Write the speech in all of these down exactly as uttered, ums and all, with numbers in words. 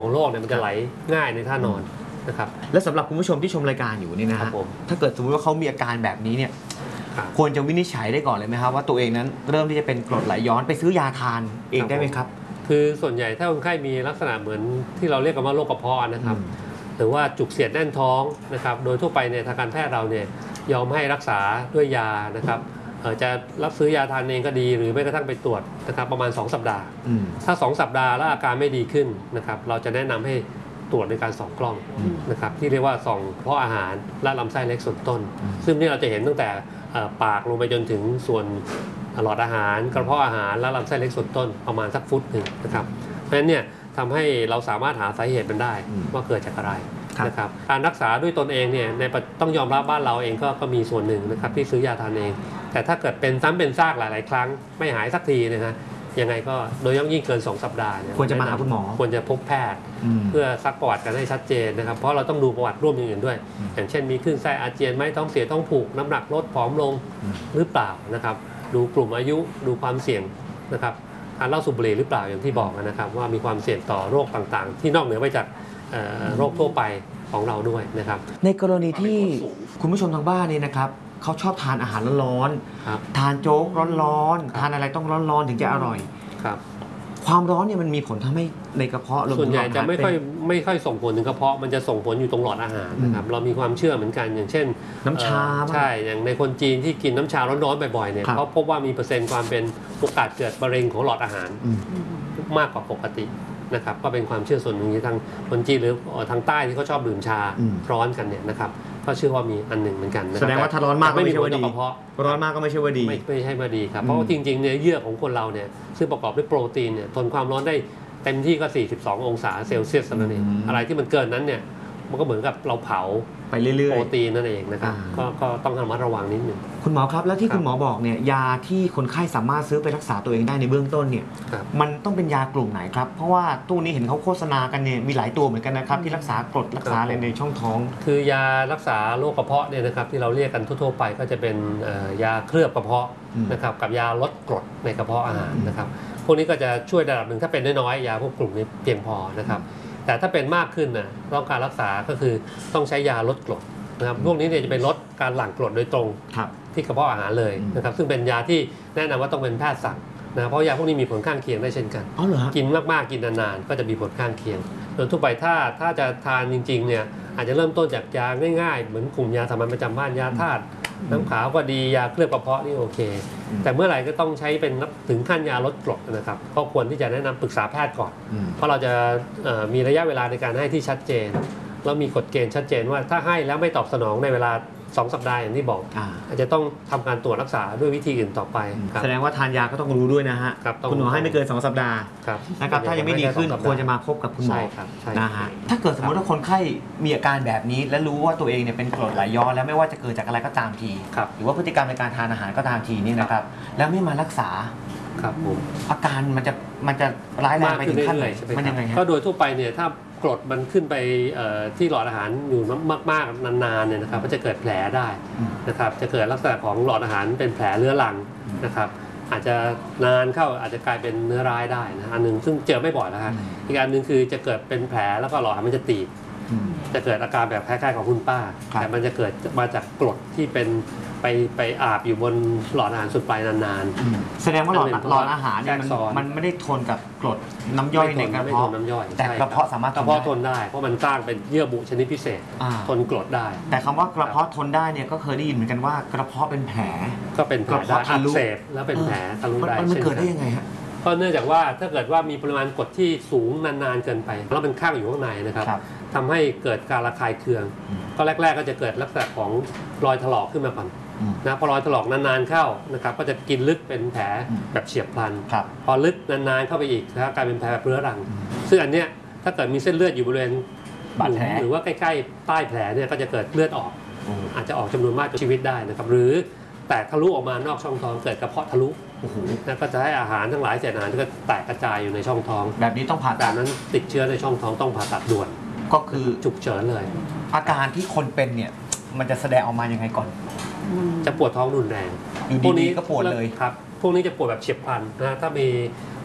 ของโลกเนี่ยมันจะไหลง่ายในท่านอนนะครับและสำหรับคุณผู้ชมที่ชมรายการอยู่นี่นะฮะถ้าเกิดสมมติว่าเขามีอาการแบบนี้เนี่ยควรจะวินิจฉัยได้ก่อนเลยไหมครับว่าตัวเองนั้นเริ่มที่จะเป็นกรดไหลย้อนไปซื้อยาทานเองได้ไหมครับคือส่วนใหญ่ถ้าคนไข้มีลักษณะเหมือนที่เราเรียกกันว่าโรคกระเพาะนะครับหรือว่าจุกเสียดแน่นท้องนะครับโดยทั่วไปในทางการแพทย์เราเนี่ยยอมให้รักษาด้วยยานะครับจะรับซื้อยาทานเองก็ดีหรือแม้กระทั่งไปตรวจนะครับประมาณสองสัปดาห์ถ้าสองสัปดาห์แล้วอาการไม่ดีขึ้นนะครับเราจะแนะนำให้ตรวจในการส่องกล้องนะครับที่เรียกว่าส่องกระเพาะอาหารและลำไส้เล็กส่วนต้นซึ่งนี่เราจะเห็นตั้งแต่ปากลงไปจนถึงส่วนหลอดอาหารกระเพาะอาหารและลำไส้เล็กส่วนต้นประมาณสักฟุตหนึ่งนะครับเพราะฉะนั้นเนี่ยทำให้เราสามารถหาสาเหตุมันได้ว่าเกิดจากอะไรนะครับการรักษาด้วยตนเองเนี่ยในต้องยอมรับบ้านเราเองก็ก็มีส่วนหนึ่งนะครับที่ซื้อยาทานเองแต่ถ้าเกิดเป็นซ้ำเป็นซากหลายๆครั้งไม่หายสักทีนะฮะยังไงก็โดยยิ่งเกินสองสัปดาห์เนี่ยควรจะมาหาคุณหมอควรจะพบแพทย์เพื่อซักประวัติกันให้ชัดเจนนะครับเพราะเราต้องดูประวัติร่วมอย่างอื่นด้วยอย่างเช่นมีคลื่นไส้อาเจียนไหมท้องเสียท้องผูกน้ำหนักลดผอมลงหรือเปล่านะครับดูกลุ่มอายุดูความเสี่ยงนะครับการเล่าสูบบุหรี่หรือเปล่าอย่างที่บอกนะครับว่ามีความเสี่ยงต่อโรคต่างๆที่นอกเหนือไปจากโรคทั่วไปของเราด้วยนะครับในกรณีที่คุณผู้ชมทางบ้านนี่นะครับเขาชอบทานอาหารร้อนๆทานโจ๊กร้อนๆทานอะไรต้องร้อนๆถึงจะอร่อยครับความร้อนเนี่ยมันมีผลทำให้ในกระเพาะส่วนใหญ่จะไม่ค่อยไม่ค่อยส่งผลถึงกระเพาะมันจะส่งผลอยู่ตรงหลอดอาหารนะครับเรามีความเชื่อเหมือนกันอย่างเช่นน้ำชาใช่อย่างในคนจีนที่กินน้ำชาร้อนๆบ่อยๆเนี่ยเขาพบว่ามีเปอร์เซ็นต์ความเป็นโอกาสเกิดมะเร็งของหลอดอาหารมากกว่าปกตินะครับก็เป็นความเชื่อส่วนหนึ่งที่ทางคนจีนหรือทางใต้ที่เขาชอบดื่มชาร้อนกันเนี่ยนะครับก็เชื่อว่ามีอันหนึ่งเหมือนกันแสดงว่าถ้าร้อนมากก็ไม่ใช่ว่าดีเพราะร้อนมากก็ไม่ใช่ว่าดีไม่ไม่ใช่ว่าดีครับเพราะว่าจริงๆเนื้อเยื่อของคนเราเนี่ยซึ่งประกอบด้วยโปรตีนเนี่ยทนความร้อนได้เต็มที่ก็สี่สิบสององศาเซลเซียสนั่นเองอะไรที่มันเกินนั้นเนี่ยมันก็เหมือนกับเราเผาไปเรื่อยๆโปรตีนนั่นเองนะครับก็ก็ต้องระมัดระวังนิดนึงคุณหมอครับแล้วที่คุณหมอบอกเนี่ยยาที่คนไข้สามารถซื้อไปรักษาตัวเองได้ในเบื้องต้นเนี่ยมันต้องเป็นยากลุ่มไหนครับเพราะว่าตู้นี้เห็นเขาโฆษณากันเนี่ยมีหลายตัวเหมือนกันนะครับที่รักษากรดรักษาอะไรในช่องท้องคือยารักษาโรคกระเพาะเนี่ยนะครับที่เราเรียกกันทั่วๆไปก็จะเป็นยาเคลือบกระเพาะนะครับกับยาลดกรดในกระเพาะอาหารนะครับพวกนี้ก็จะช่วยระดับหนึ่งถ้าเป็นน้อยๆยาพวกกลุ่มนี้เพียงพอนะครับแต่ถ้าเป็นมากขึ้นนะต้องการรักษาก็คือต้องใช้ยาลดกรดนะครับพวกนี้เนี่ยจะเป็นลดการหลั่งกรดโดยตรงที่กระเพาะอาหารเลยนะครับซึ่งเป็นยาที่แนะนำว่าต้องเป็นแพทย์สั่งนะเพราะยาพวกนี้มีผลข้างเคียงได้เช่นกันกินมากๆกินนานๆก็จะมีผลข้างเคียงโดยทั่วไปถ้าถ้าจะทานจริงๆเนี่ยอาจจะเริ่มต้นจากยาง่ายๆเหมือนกลุ่มยาสามัญประจำบ้านยาธาตุน้ำขาวก็ดียาเคลือบกระเพาะนี่โอเคแต่เมื่อไหร่ก็ต้องใช้เป็นถึงขั้นยาลดกรดนะครับก็ควรที่จะแนะนำปรึกษาแพทย์ก่อนเพราะเราจะมีระยะเวลาในการให้ที่ชัดเจนแล้วมีกฎเกณฑ์ชัดเจนว่าถ้าให้แล้วไม่ตอบสนองในเวลาสองสัปดาห์อย่างที่บอกอาจจะต้องทำการตรวจรักษาด้วยวิธีอื่นต่อไปแสดงว่าทานยาก็ต้องรู้ด้วยนะฮะคุณหมอให้ไม่เกินสองสัปดาห์นะครับถ้ายังไม่ดีขึ้นควรจะมาพบกับคุณหมอนะฮะถ้าเกิดสมมติว่าคนไข้มีอาการแบบนี้และรู้ว่าตัวเองเนี่ยเป็นกรดไหลย้อนแล้วไม่ว่าจะเกิดจากอะไรก็ตามทีหรือว่าพฤติกรรมในการทานอาหารก็ตามทีนี่นะครับแล้วไม่มารักษาครับผมอาการมันจะมันจะร้ายแรงไปถึงขั้นไหนมันยังไงฮะก็โดยทั่วไปเนี่ยถ้ากรดมันขึ้นไปที่หลอดอาหารอยู่มากๆนานๆเนี่ยนะครับก็จะเกิดแผลได้นะครับจะเกิดลักษณะของหลอดอาหารเป็นแผลเรื้อรังนะครับอาจจะนานเข้าอาจจะกลายเป็นเนื้อร้ายได้นะอันหนึ่งซึ่งเจอไม่บ่อยแล้วครับอีกอันหนึ่งคือจะเกิดเป็นแผลแล้วก็หลอดอาหารมันจะตีบจะเกิดอาการแบบคล้ายๆของคุณป้าแต่มันจะเกิดมาจากกรดที่เป็นไปไปอาบอยู่บนหลอดอาหารสุดปลายนานๆแสดงว่าหลอดหลอดอาหารเนี่ยมันไม่ได้ทนกับกรดน้ำย่อยในกระเพาะแต่กระเพาะสามารถกระเพาะทนได้เพราะมันสร้างเป็นเยื่อบุชนิดพิเศษทนกรดได้แต่คำว่ากระเพาะทนได้เนี่ยก็เคยได้ยินเหมือนกันว่ากระเพาะเป็นแผลก็เป็นแผลอักเสบแล้วเป็นแผลทะลุได้มันเกิดได้ยังไงฮะก็เนื่องจากว่าถ้าเกิดว่ามีปริมาณกรดที่สูงนานๆเกินไปแล้วมันข้างอยู่ข้างในนะครับทำให้เกิดการระคายเคืองก็แรกๆก็จะเกิดลักษณะของรอยถลอกขึ้นมาก่อนนะพอรอยถลอกนานๆเข้านะครับก็จะกินลึกเป็นแผลแบบเฉียบพลันพอลึกนานๆเข้าไปอีกนะกลายเป็นแผลแบบเรื้อรังซึ่งอันเนี้ยถ้าเกิดมีเส้นเลือดอยู่บริเวณบาดแผลหรือว่าใกล้ๆใต้แผลเนี่ยก็จะเกิดเลือดออกอาจจะออกจำนวนมากจนชีวิตได้นะครับหรือแตกทะลุออกมานอกช่องท้องเกิดกระเพาะทะลุนะก็จะให้อาหารทั้งหลายเศษอาหารก็แตกกระจายอยู่ในช่องท้องแบบนี้ต้องผ่าตัดนั้นติดเชื้อในช่องท้องต้องผ่าตัดด่วนก็คือฉุกเฉินเลยอาการที่คนเป็นเนี่ยมันจะแสดงออกมายังไงก่อนจะปวดท้องรุนแรงพวกนี้ก็ปวดเลยครับพวกนี้จะปวดแบบเฉียบพลันนะถ้ามี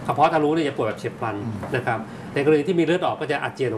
กระเพาะทะลุเนี่ยจะปวดแบบเฉียบพลันนะครับในกรณีที่มีเลือดออกก็จะอาเจียน